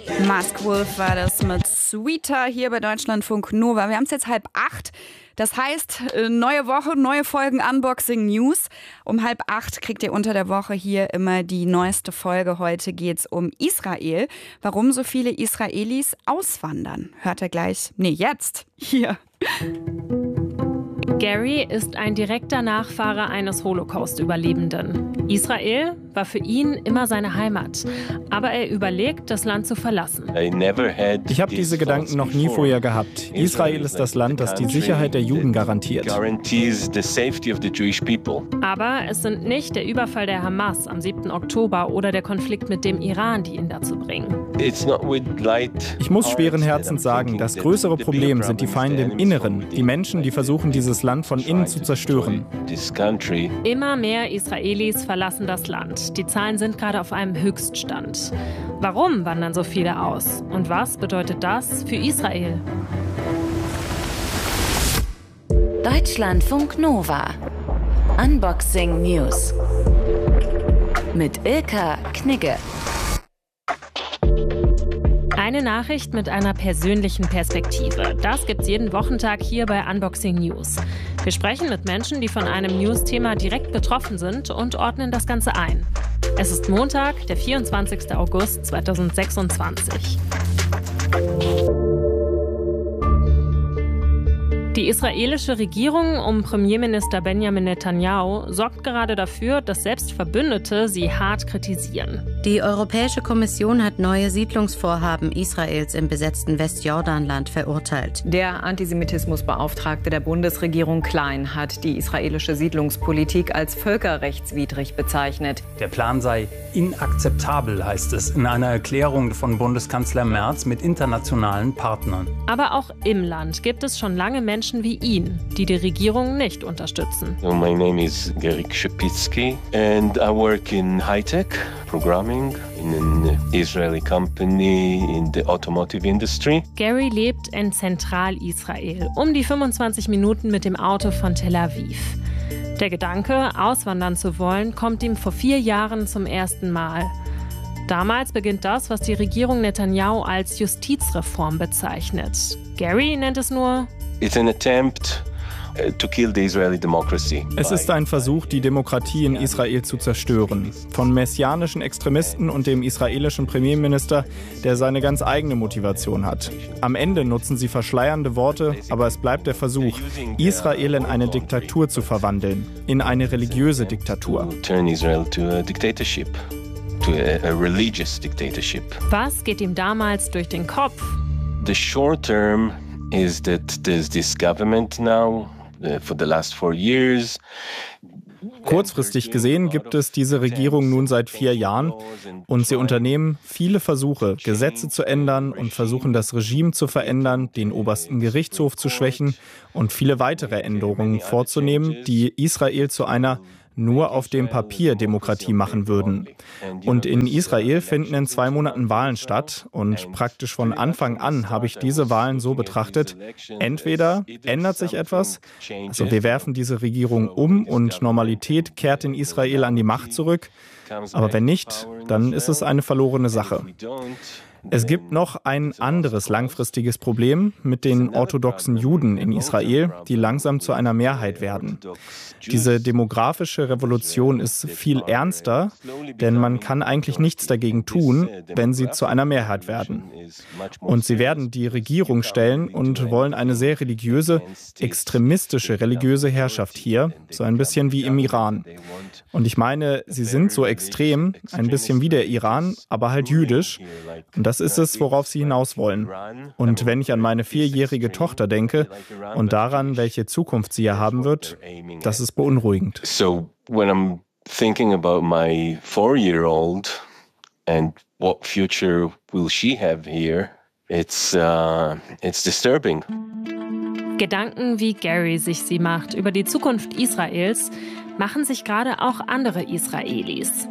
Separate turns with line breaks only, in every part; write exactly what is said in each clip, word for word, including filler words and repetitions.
Mask Wolf war das mit Sweeter hier bei Deutschlandfunk Nova. Wir haben es jetzt halb acht. Das heißt, neue Woche, neue Folgen Unboxing News. Um halb acht kriegt ihr unter der Woche hier immer die neueste Folge. Heute geht's um Israel. Warum so viele Israelis auswandern? Hört ihr gleich. Nee, jetzt. Hier.
Gary ist ein direkter Nachfahre eines Holocaust-Überlebenden. Israel war für ihn immer seine Heimat. Aber er überlegt, das Land zu verlassen.
Ich habe diese Gedanken noch nie vorher gehabt. Israel ist das Land, das die Sicherheit der Juden garantiert.
Aber es sind nicht der Überfall der Hamas am siebten Oktober oder der Konflikt mit dem Iran, die ihn dazu bringen.
Ich muss schweren Herzens sagen, das größere Problem sind die Feinde im Inneren, die Menschen, die versuchen, dieses Land von innen zu zerstören.
Immer mehr Israelis verlassen das Land. Die Zahlen sind gerade auf einem Höchststand. Warum wandern so viele aus? Und was bedeutet das für Israel?
Deutschlandfunk Nova. Unboxing News. Mit Ilka Knigge.
Eine Nachricht mit einer persönlichen Perspektive. Das gibt's jeden Wochentag hier bei Unboxing News. Wir sprechen mit Menschen, die von einem News-Thema direkt betroffen sind und ordnen das Ganze ein. Es ist Montag, der vierundzwanzigster August zweitausendsechsundzwanzig. Die israelische Regierung um Premierminister Benjamin Netanyahu sorgt gerade dafür, dass selbst Verbündete sie hart kritisieren.
Die Europäische Kommission hat neue Siedlungsvorhaben Israels im besetzten Westjordanland verurteilt.
Der Antisemitismusbeauftragte der Bundesregierung Klein hat die israelische Siedlungspolitik als völkerrechtswidrig bezeichnet.
Der Plan sei inakzeptabel, heißt es in einer Erklärung von Bundeskanzler Merz mit internationalen Partnern.
Aber auch im Land gibt es schon lange Menschen wie ihn, die die Regierung nicht unterstützen.
So my name is Gary Kshepitsky and I work in high-tech programming in an Israeli company in the automotive industry.
Gary lebt in Zentralisrael, um die fünfundzwanzig Minuten mit dem Auto von Tel Aviv. Der Gedanke, auswandern zu wollen, kommt ihm vor vier Jahren zum ersten Mal. Damals beginnt das, was die Regierung Netanyahu als Justizreform bezeichnet. Gary nennt es nur
It's an attempt to kill the Israeli democracy.
Es ist ein Versuch, die Demokratie in Israel zu zerstören. Von messianischen Extremisten und dem israelischen Premierminister, der seine ganz eigene Motivation hat. Am Ende nutzen sie verschleiernde Worte, aber es bleibt der Versuch, Israel in eine Diktatur zu verwandeln. In eine religiöse Diktatur.
Turn Israel to a dictatorship. To a, a religious dictatorship.
Was geht ihm damals durch den Kopf?
The short term is that there's this government now uh, for the last four years.
Kurzfristig gesehen gibt es diese Regierung nun seit vier Jahren und sie unternehmen viele Versuche, Gesetze zu ändern und versuchen, das Regime zu verändern, den obersten Gerichtshof zu schwächen und viele weitere Änderungen vorzunehmen, die Israel zu einer nur auf dem Papier Demokratie machen würden. Und in Israel finden in zwei Monaten Wahlen statt und praktisch von Anfang an habe ich diese Wahlen so betrachtet, entweder ändert sich etwas, also wir werfen diese Regierung um und Normalität kehrt in Israel an die Macht zurück, aber wenn nicht, dann ist es eine verlorene Sache. Es gibt noch ein anderes langfristiges Problem mit den orthodoxen Juden in Israel, die langsam zu einer Mehrheit werden. Diese demografische Revolution ist viel ernster, denn man kann eigentlich nichts dagegen tun, wenn sie zu einer Mehrheit werden. Und sie werden die Regierung stellen und wollen eine sehr religiöse, extremistische religiöse Herrschaft hier, so ein bisschen wie im Iran. Und ich meine, sie sind so extrem, ein bisschen wie der Iran, aber halt jüdisch. Und das ist es, worauf sie hinaus wollen. Und wenn ich an meine vierjährige Tochter denke und daran, welche Zukunft sie hier haben wird, das ist beunruhigend.
So when I'm thinking about my four-year-old and what future will she have here, it's uh, it's disturbing.
Gedanken, wie Gary sich sie macht über die Zukunft Israels, machen sich gerade auch andere Israelis.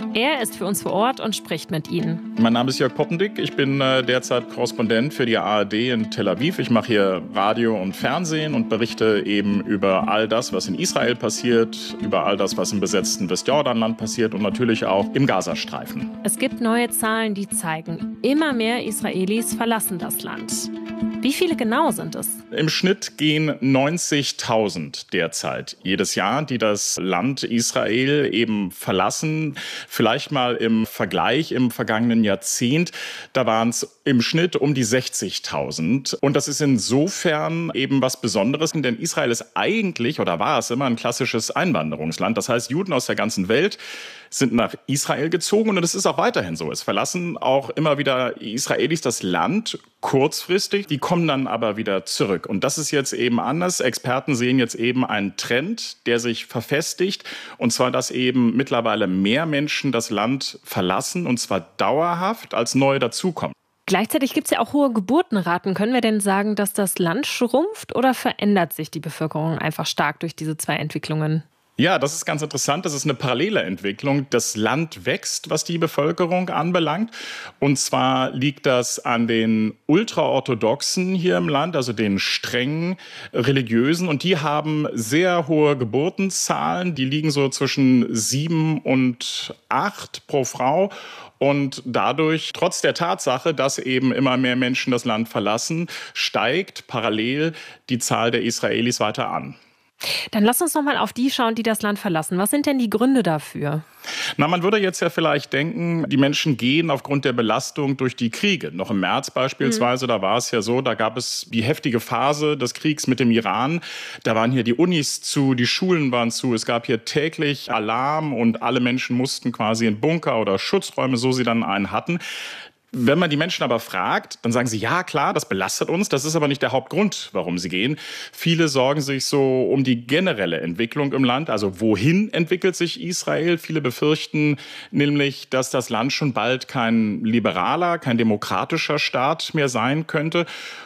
Er ist für uns vor Ort und spricht mit ihnen.
Mein Name ist Jörg Poppendick. Ich bin äh, derzeit Korrespondent für die A R D in Tel Aviv. Ich mache hier Radio und Fernsehen und berichte eben über all das, was in Israel passiert, über all das, was im besetzten Westjordanland passiert und natürlich auch im Gazastreifen.
Es gibt neue Zahlen, die zeigen, immer mehr Israelis verlassen das Land. Wie viele genau sind es?
Im Schnitt gehen neunzigtausend derzeit jedes Jahr, die das Land Israel eben verlassen. Vielleicht mal im Vergleich im vergangenen Jahrzehnt, da waren es im Schnitt um die sechzigtausend. Und das ist insofern eben was Besonderes, denn Israel ist eigentlich, oder war es immer, ein klassisches Einwanderungsland. Das heißt, Juden aus der ganzen Welt sind nach Israel gezogen und das ist auch weiterhin so. Es verlassen auch immer wieder Israelis das Land kurzfristig, die kommen dann aber wieder zurück. Und das ist jetzt eben anders. Experten sehen jetzt eben einen Trend, der sich verfestigt, und zwar, dass eben mittlerweile mehr Menschen das Land verlassen, und zwar dauerhaft, als neu dazukommen.
Gleichzeitig gibt es ja auch hohe Geburtenraten. Können wir denn sagen, dass das Land schrumpft oder verändert sich die Bevölkerung einfach stark durch diese zwei Entwicklungen?
Ja, das ist ganz interessant. Das ist eine parallele Entwicklung. Das Land wächst, was die Bevölkerung anbelangt. Und zwar liegt das an den Ultraorthodoxen hier im Land, also den strengen Religiösen. Und die haben sehr hohe Geburtenzahlen. Die liegen so zwischen sieben und acht pro Frau. Und dadurch, trotz der Tatsache, dass eben immer mehr Menschen das Land verlassen, steigt parallel die Zahl der Israelis weiter an.
Dann lass uns noch mal auf die schauen, die das Land verlassen. Was sind denn die Gründe dafür?
Na, man würde jetzt ja vielleicht denken, die Menschen gehen aufgrund der Belastung durch die Kriege. Noch im März beispielsweise, mhm. da war es ja so, da gab es die heftige Phase des Kriegs mit dem Iran. Da waren hier die Unis zu, die Schulen waren zu. Es gab hier täglich Alarm und alle Menschen mussten quasi in Bunker oder Schutzräume, so sie dann einen hatten. Wenn man die Menschen aber fragt, dann sagen sie, ja klar, das belastet uns, das ist aber nicht der Hauptgrund, warum sie gehen. Viele sorgen sich so um die generelle Entwicklung im Land, also wohin entwickelt sich Israel? Viele befürchten nämlich, dass das Land schon bald kein liberaler, kein demokratischer Staat mehr sein könnte.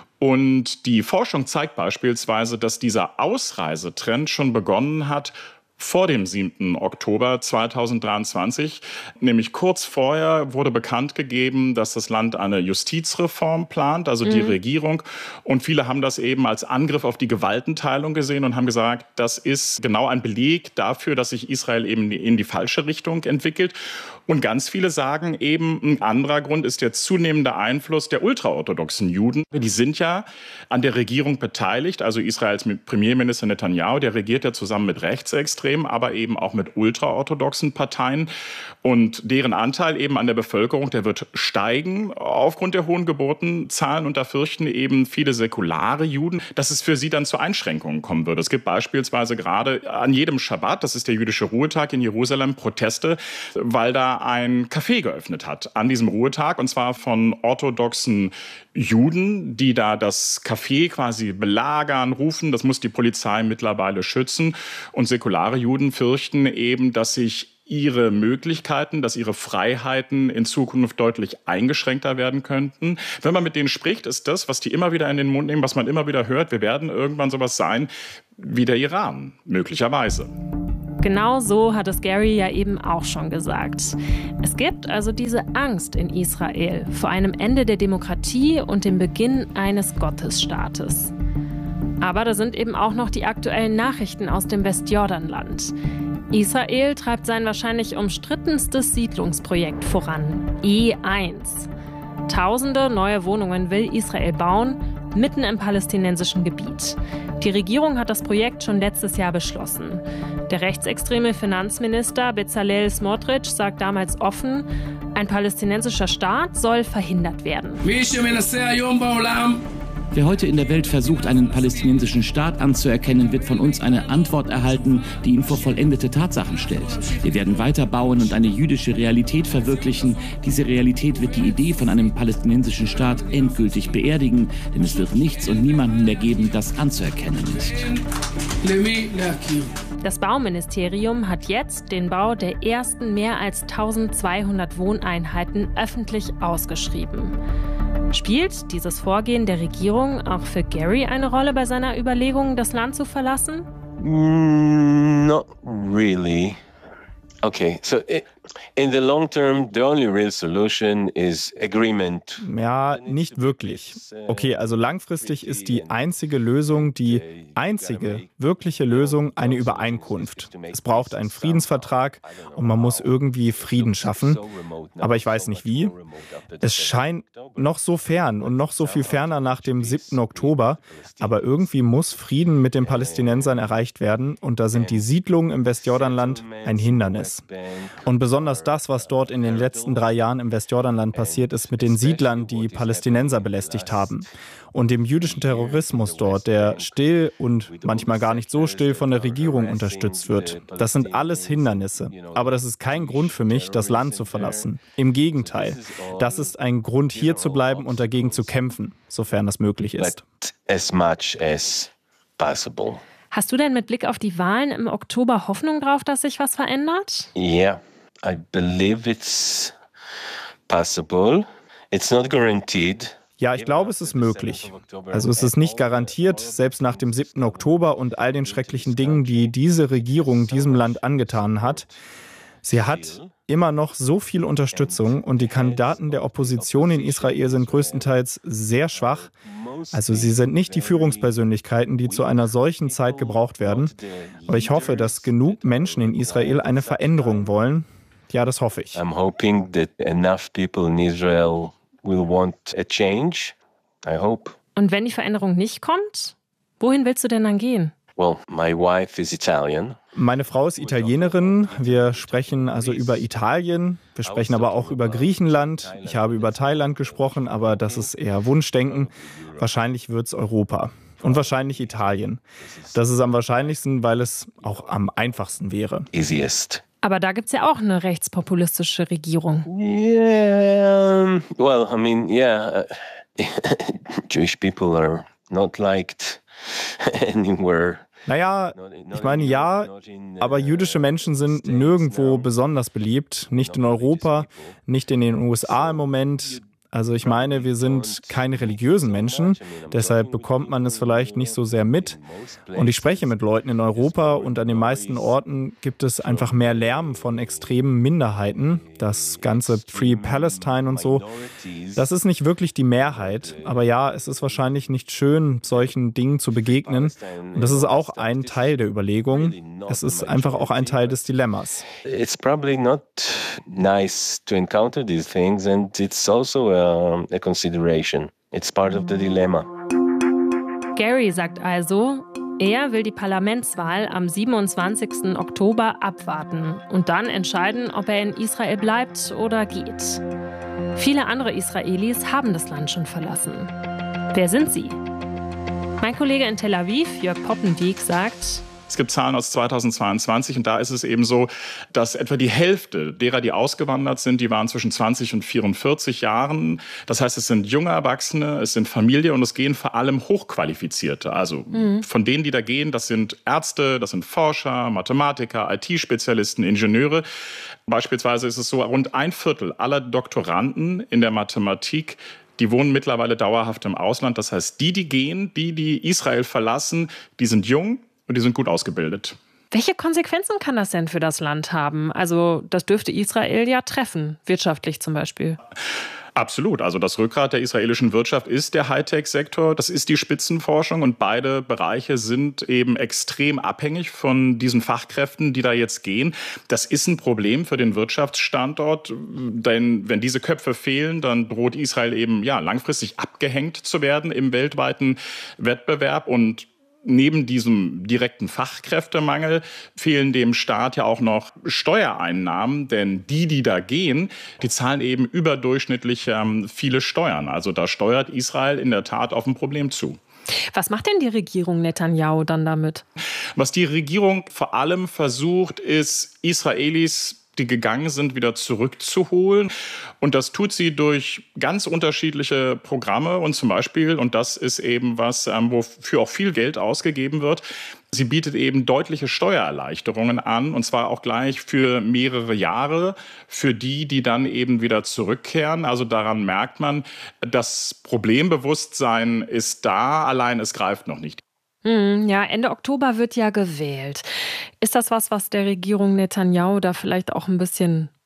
Und die Forschung zeigt beispielsweise, dass dieser Ausreisetrend schon begonnen hat vor dem siebten Oktober zweitausenddreiundzwanzig. Nämlich kurz vorher wurde bekannt gegeben, dass das Land eine Justizreform plant, also die mhm. Regierung. Und viele haben das eben als Angriff auf die Gewaltenteilung gesehen und haben gesagt, das ist genau ein Beleg dafür, dass sich Israel eben in die falsche Richtung entwickelt. Und ganz viele sagen eben, ein anderer Grund ist der zunehmende Einfluss der ultraorthodoxen Juden. Die sind ja an der Regierung beteiligt, also Israels Premierminister Netanyahu, der regiert ja zusammen mit Rechtsextremen, aber eben auch mit ultraorthodoxen Parteien. Und deren Anteil eben an der Bevölkerung, der wird steigen aufgrund der hohen Geburtenzahlen. Und da fürchten eben viele säkulare Juden, dass es für sie dann zu Einschränkungen kommen würde. Es gibt beispielsweise gerade an jedem Schabbat, das ist der jüdische Ruhetag in Jerusalem, Proteste, weil da ein Café geöffnet hat an diesem Ruhetag, und zwar von orthodoxen Juden, die da das Café quasi belagern, rufen, das muss die Polizei mittlerweile schützen. Und säkulare Juden fürchten eben, dass sich ihre Möglichkeiten, dass ihre Freiheiten in Zukunft deutlich eingeschränkter werden könnten. Wenn man mit denen spricht, ist das, was die immer wieder in den Mund nehmen, was man immer wieder hört, wir werden irgendwann sowas sein wie der Iran, möglicherweise.
Genau so hat es Gary ja eben auch schon gesagt. Es gibt also diese Angst in Israel vor einem Ende der Demokratie und dem Beginn eines Gottesstaates. Aber da sind eben auch noch die aktuellen Nachrichten aus dem Westjordanland. Israel treibt sein wahrscheinlich umstrittenstes Siedlungsprojekt voran, E eins. Tausende neue Wohnungen will Israel bauen, mitten im palästinensischen Gebiet. Die Regierung hat das Projekt schon letztes Jahr beschlossen. Der rechtsextreme Finanzminister Bezalel Smotrich sagt damals offen, ein palästinensischer Staat soll verhindert werden.
Wer heute in der Welt versucht, einen palästinensischen Staat anzuerkennen, wird von uns eine Antwort erhalten, die ihn vor vollendete Tatsachen stellt. Wir werden weiterbauen und eine jüdische Realität verwirklichen. Diese Realität wird die Idee von einem palästinensischen Staat endgültig beerdigen, denn es wird nichts und niemanden mehr geben, das anzuerkennen ist.
Das Bauministerium hat jetzt den Bau der ersten mehr als eintausendzweihundert Wohneinheiten öffentlich ausgeschrieben. Spielt dieses Vorgehen der Regierung auch für Gary eine Rolle bei seiner Überlegung, das Land zu verlassen?
Mm, not really. Okay, so it, In the long term, the only real solution is agreement.
Ja, nicht wirklich. Okay, also langfristig ist die einzige Lösung, die einzige wirkliche Lösung, eine Übereinkunft. Es braucht einen Friedensvertrag und man muss irgendwie Frieden schaffen. Aber ich weiß nicht wie. Es scheint noch so fern und noch so viel ferner nach dem siebten Oktober. Aber irgendwie muss Frieden mit den Palästinensern erreicht werden. Und da sind die Siedlungen im Westjordanland ein Hindernis. Und besonders das, was dort in den letzten drei Jahren im Westjordanland passiert ist mit den Siedlern, die Palästinenser belästigt haben. Und dem jüdischen Terrorismus dort, der still und manchmal gar nicht so still von der Regierung unterstützt wird. Das sind alles Hindernisse. Aber das ist kein Grund für mich, das Land zu verlassen. Im Gegenteil. Das ist ein Grund, hier zu bleiben und dagegen zu kämpfen, sofern das möglich ist.
As much as possible.
Hast du denn mit Blick auf die Wahlen im Oktober Hoffnung drauf, dass sich was verändert?
Yeah, I believe it's possible. It's not guaranteed.
Ja, ich glaube, es ist möglich. Also es ist nicht garantiert, selbst nach dem siebten Oktober und all den schrecklichen Dingen, die diese Regierung diesem Land angetan hat. Sie hat immer noch so viel Unterstützung und die Kandidaten der Opposition in Israel sind größtenteils sehr schwach. Also sie sind nicht die Führungspersönlichkeiten, die zu einer solchen Zeit gebraucht werden. Aber ich hoffe, dass genug Menschen in Israel eine Veränderung wollen. Ja, das hoffe ich.
I'm hoping that enough people in Israel will want a change. I hope.
Und wenn die Veränderung nicht kommt, wohin willst du denn dann gehen?
Well, my wife is Italian.
Meine Frau ist Italienerin. Wir sprechen also über Italien. Wir sprechen aber auch über Griechenland. Ich habe über Thailand gesprochen, aber das ist eher Wunschdenken. Wahrscheinlich wird es Europa. Und wahrscheinlich Italien. Das ist am wahrscheinlichsten, weil es auch am einfachsten wäre.
Easiest.
Aber da gibt es ja auch eine rechtspopulistische Regierung.
Yeah, well, I mean, yeah, Jewish people are not liked anywhere.
Naja, ich meine ja, aber jüdische Menschen sind nirgendwo besonders beliebt. Nicht in Europa, nicht in den U S A im Moment. Also ich meine, wir sind keine religiösen Menschen, deshalb bekommt man es vielleicht nicht so sehr mit. Und ich spreche mit Leuten in Europa und an den meisten Orten gibt es einfach mehr Lärm von extremen Minderheiten. Das ganze Free Palestine und so, das ist nicht wirklich die Mehrheit. Aber ja, es ist wahrscheinlich nicht schön, solchen Dingen zu begegnen. Und das ist auch ein Teil der Überlegung. Es ist einfach auch ein Teil des Dilemmas.
It's probably not nice to encounter these things and it's also a a consideration. It's part of the dilemma.
Gary sagt also, er will die Parlamentswahl am siebenundzwanzigsten Oktober abwarten und dann entscheiden, ob er in Israel bleibt oder geht. Viele andere Israelis haben das Land schon verlassen. Wer sind sie? Mein Kollege in Tel Aviv, Jörg Poppendiek, sagt:
Es gibt Zahlen aus zweitausendzweiundzwanzig und da ist es eben so, dass etwa die Hälfte derer, die ausgewandert sind, die waren zwischen zwanzig und vierundvierzig Jahren. Das heißt, es sind junge Erwachsene, es sind Familie und es gehen vor allem Hochqualifizierte. Also mhm. von denen, die da gehen, das sind Ärzte, das sind Forscher, Mathematiker, I T-Spezialisten, Ingenieure. Beispielsweise ist es so, rund ein Viertel aller Doktoranden in der Mathematik, die wohnen mittlerweile dauerhaft im Ausland. Das heißt, die, die gehen, die, die Israel verlassen, die sind jung. Und die sind gut ausgebildet.
Welche Konsequenzen kann das denn für das Land haben? Also das dürfte Israel ja treffen, wirtschaftlich zum Beispiel.
Absolut. Also das Rückgrat der israelischen Wirtschaft ist der Hightech-Sektor, das ist die Spitzenforschung und beide Bereiche sind eben extrem abhängig von diesen Fachkräften, die da jetzt gehen. Das ist ein Problem für den Wirtschaftsstandort, denn wenn diese Köpfe fehlen, dann droht Israel eben ja langfristig abgehängt zu werden im weltweiten Wettbewerb und neben diesem direkten Fachkräftemangel fehlen dem Staat ja auch noch Steuereinnahmen, denn die, die da gehen, die zahlen eben überdurchschnittlich ähm, viele Steuern. Also da steuert Israel in der Tat auf ein Problem zu.
Was macht denn die Regierung Netanyahu dann damit?
Was die Regierung vor allem versucht, ist, Israelis, die gegangen sind, wieder zurückzuholen. Und das tut sie durch ganz unterschiedliche Programme. Und zum Beispiel, und das ist eben was, wofür auch viel Geld ausgegeben wird, sie bietet eben deutliche Steuererleichterungen an, und zwar auch gleich für mehrere Jahre, für die, die dann eben wieder zurückkehren. Also daran merkt man, das Problembewusstsein ist da, allein es greift noch nicht.
Ja, Ende Oktober wird ja gewählt. Ist das was, was der Regierung Netanyahu da vielleicht auch ein bisschen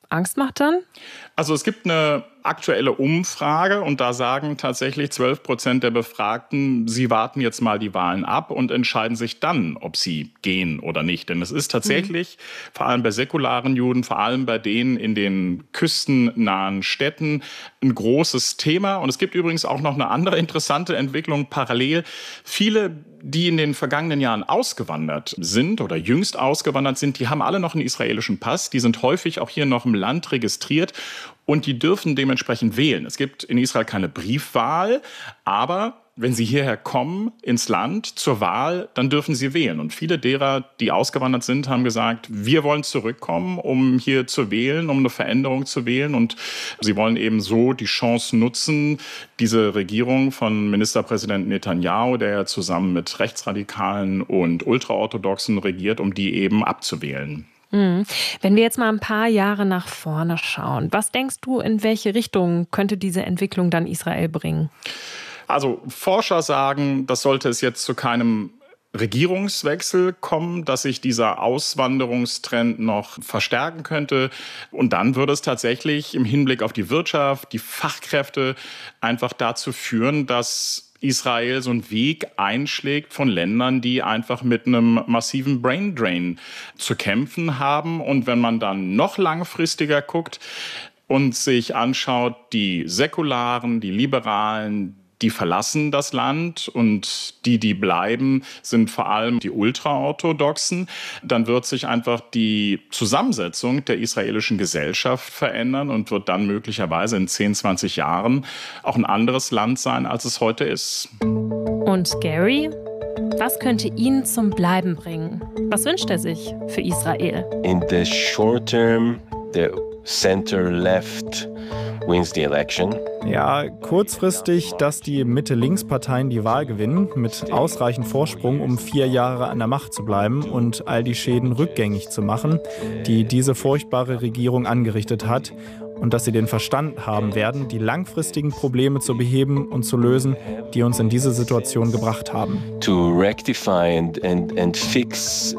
Angst macht dann?
Also es gibt eine aktuelle Umfrage und da sagen tatsächlich zwölf Prozent der Befragten, sie warten jetzt mal die Wahlen ab und entscheiden sich dann, ob sie gehen oder nicht. Denn es ist tatsächlich, mhm. vor allem bei säkularen Juden, vor allem bei denen in den küstennahen Städten, ein großes Thema. Und es gibt übrigens auch noch eine andere interessante Entwicklung parallel. Viele, die in den vergangenen Jahren ausgewandert sind oder jüngst ausgewandert sind, die haben alle noch einen israelischen Pass. Die sind häufig auch hier noch im Land registriert. Und die dürfen dementsprechend wählen. Es gibt in Israel keine Briefwahl, aber wenn sie hierher kommen ins Land zur Wahl, dann dürfen sie wählen. Und viele derer, die ausgewandert sind, haben gesagt, wir wollen zurückkommen, um hier zu wählen, um eine Veränderung zu wählen. Und sie wollen eben so die Chance nutzen, diese Regierung von Ministerpräsident Netanyahu, der ja zusammen mit Rechtsradikalen und Ultraorthodoxen regiert, um die eben abzuwählen.
Wenn wir jetzt mal ein paar Jahre nach vorne schauen, was denkst du, in welche Richtung könnte diese Entwicklung dann Israel bringen?
Also Forscher sagen, das sollte es jetzt zu keinem Regierungswechsel kommen, dass sich dieser Auswanderungstrend noch verstärken könnte. Und dann würde es tatsächlich im Hinblick auf die Wirtschaft, die Fachkräfte einfach dazu führen, dass Israel so einen Weg einschlägt von Ländern, die einfach mit einem massiven Braindrain zu kämpfen haben. Und wenn man dann noch langfristiger guckt und sich anschaut, die Säkularen, die Liberalen, die verlassen das Land und die, die bleiben, sind vor allem die Ultraorthodoxen. Dann wird sich einfach die Zusammensetzung der israelischen Gesellschaft verändern und wird dann möglicherweise in zehn, zwanzig Jahren auch ein anderes Land sein, als es heute ist.
Und Gary? Was könnte ihn zum Bleiben bringen? Was wünscht er sich für Israel?
In the short term, the center left wins the election.
Ja, kurzfristig, dass die Mitte-Links-Parteien die Wahl gewinnen, mit ausreichend Vorsprung, um vier Jahre an der Macht zu bleiben und all die Schäden rückgängig zu machen, die diese furchtbare Regierung angerichtet hat. Und dass sie den Verstand haben werden, die langfristigen Probleme zu beheben und zu lösen, die uns in diese Situation gebracht haben.
To rectify and, and, and fix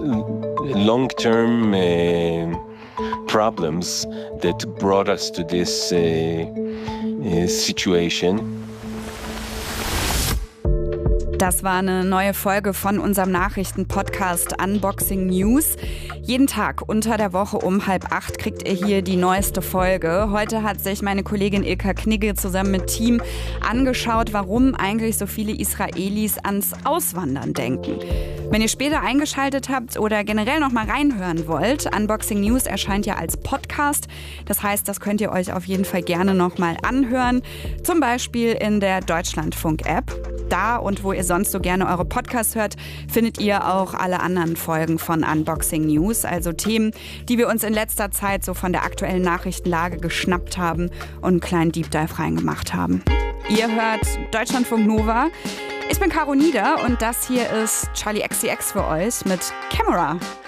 long-term uh, problems that brought us to this uh, uh, situation.
Das war eine neue Folge von unserem Nachrichtenpodcast Unboxing News. Jeden Tag unter der Woche um halb acht kriegt ihr hier die neueste Folge. Heute hat sich meine Kollegin Ilka Knigge zusammen mit Team angeschaut, warum eigentlich so viele Israelis ans Auswandern denken. Wenn ihr später eingeschaltet habt oder generell noch mal reinhören wollt, Unboxing News erscheint ja als Podcast. Das heißt, das könnt ihr euch auf jeden Fall gerne noch mal anhören. Zum Beispiel in der Deutschlandfunk-App. Da und wo ihr sonst so gerne eure Podcasts hört, findet ihr auch alle anderen Folgen von Unboxing News. Also Themen, die wir uns in letzter Zeit so von der aktuellen Nachrichtenlage geschnappt haben und einen kleinen Deep Dive reingemacht haben. Ihr hört Deutschlandfunk Nova. Ich bin Caro Nieder und das hier ist Charlie X C X für euch mit Camera.